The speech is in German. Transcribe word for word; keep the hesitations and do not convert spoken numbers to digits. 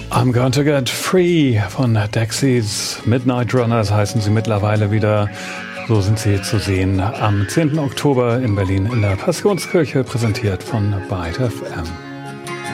I'm Going to Get Free von Dexys. Midnight Runners heißen sie mittlerweile wieder. So sind sie zu sehen am zehnten Oktober in Berlin in der Passionskirche, präsentiert von Byte F M.